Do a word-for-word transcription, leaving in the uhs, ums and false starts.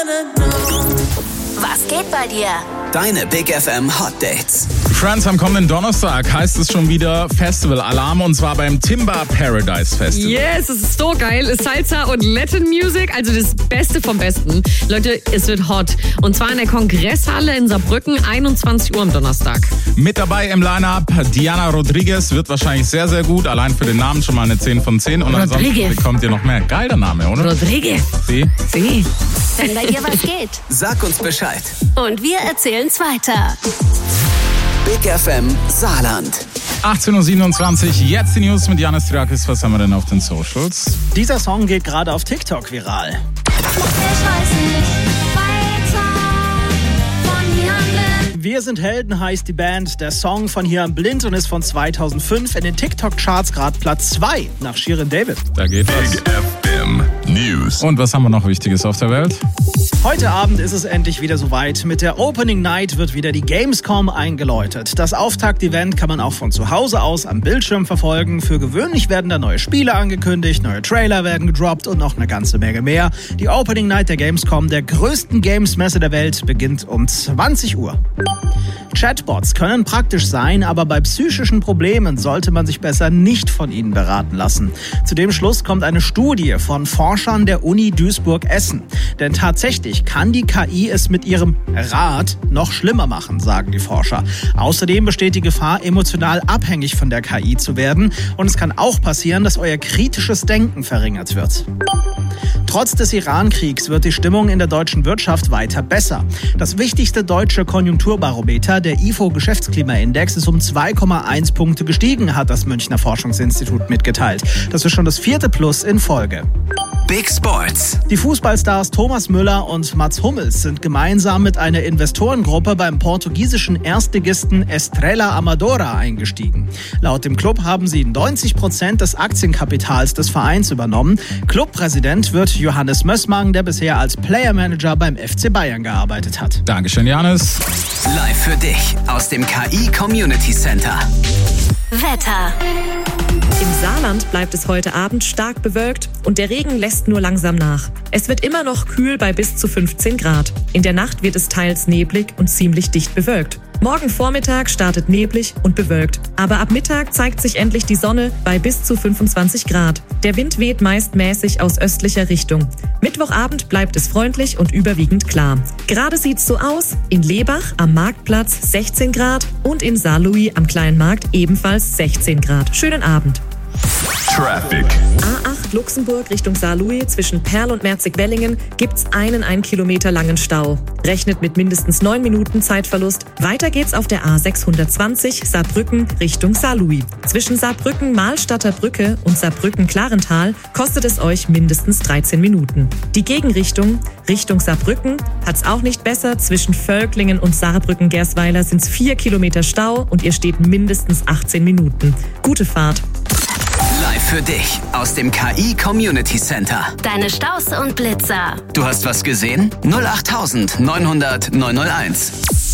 Was geht bei dir? Deine Big F M Hot Dates. Friends, am kommenden Donnerstag heißt es schon wieder Festival-Alarm und zwar beim Timber Paradise Festival. Yes, es ist so geil. Salsa und Latin Music, also das Beste vom Besten. Leute, es wird hot. Und zwar in der Kongresshalle in Saarbrücken, einundzwanzig Uhr am Donnerstag. Mit dabei im Line-Up Diana Rodriguez, wird wahrscheinlich sehr, sehr gut. Allein für den Namen schon mal eine zehn von zehn. Und Rodriguez. ansonsten bekommt ihr noch mehr. Geiler Name, oder? Rodriguez. Sie? Sie. Wenn bei dir was geht. Sag uns Bescheid. Und wir erzählen's weiter. Big F M Saarland. achtzehn Uhr siebenundzwanzig, jetzt die News mit Janis Triakis. Was haben wir denn auf den Socials? Dieser Song geht gerade auf TikTok viral. Ich weiß nicht weiter von hier an blind. Wir sind Helden heißt die Band. Der Song von Hier an Blind und ist von zweitausendfünf in den TikTok-Charts gerade Platz zwei nach Shirin David. Da geht was. Big F M News. Und was haben wir noch Wichtiges auf der Welt? Heute Abend ist es endlich wieder soweit. Mit der Opening Night wird wieder die Gamescom eingeläutet. Das Auftakt-Event kann man auch von zu Hause aus am Bildschirm verfolgen. Für gewöhnlich werden da neue Spiele angekündigt, neue Trailer werden gedroppt und noch eine ganze Menge mehr. Die Opening Night der Gamescom, der größten Games-Messe der Welt, beginnt um zwanzig Uhr. Chatbots können praktisch sein, aber bei psychischen Problemen sollte man sich besser nicht von ihnen beraten lassen. Zu dem Schluss kommt eine Studie von Forschern der Uni Duisburg-Essen. Denn tatsächlich kann die K I es mit ihrem Rat noch schlimmer machen, sagen die Forscher. Außerdem besteht die Gefahr, emotional abhängig von der K I zu werden. Und es kann auch passieren, dass euer kritisches Denken verringert wird. Trotz des Iran-Kriegs wird die Stimmung in der deutschen Wirtschaft weiter besser. Das wichtigste deutsche Konjunkturbarometer, der I F O-Geschäftsklimaindex, ist um zwei Komma eins Punkte gestiegen, hat das Münchner Forschungsinstitut mitgeteilt. Das ist schon das vierte Plus in Folge. Big Sports. Die Fußballstars Thomas Müller und Mats Hummels sind gemeinsam mit einer Investorengruppe beim portugiesischen Erstligisten Estrela Amadora eingestiegen. Laut dem Club haben sie neunzig Prozent des Aktienkapitals des Vereins übernommen. Clubpräsident wird Johannes Mössmann, der bisher als Playermanager beim F C Bayern gearbeitet hat. Dankeschön, Janis. Live für dich aus dem K I Community Center. Wetter. Im Saarland bleibt es heute Abend stark bewölkt und der Regen lässt nur langsam nach. Es wird immer noch kühl bei bis zu fünfzehn Grad. In der Nacht wird es teils neblig und ziemlich dicht bewölkt. Morgen Vormittag startet neblig und bewölkt. Aber ab Mittag zeigt sich endlich die Sonne bei bis zu fünfundzwanzig Grad. Der Wind weht meist mäßig aus östlicher Richtung. Mittwochabend bleibt es freundlich und überwiegend klar. Gerade sieht's so aus: in Lebach am Marktplatz sechzehn Grad und in Saarlouis am Kleinen Markt ebenfalls sechzehn Grad. Schönen Abend. Traffic. A acht Luxemburg Richtung Saarlouis zwischen Perl und Merzig-Wellingen gibt's einen ein Kilometer langen Stau. Rechnet mit mindestens neun Minuten Zeitverlust. Weiter geht's auf der A sechshundertzwanzig Saarbrücken Richtung Saarlouis. Zwischen Saarbrücken-Mahlstadter Brücke und Saarbrücken-Klarental kostet es euch mindestens dreizehn Minuten. Die Gegenrichtung Richtung Saarbrücken hat's auch nicht besser. Zwischen Völklingen und Saarbrücken-Gersweiler sind's vier Kilometer Stau und ihr steht mindestens achtzehn Minuten. Gute Fahrt. Live für dich aus dem K I Community Center. Deine Staus und Blitzer. Du hast was gesehen? null acht neunhundert neunhunderteins.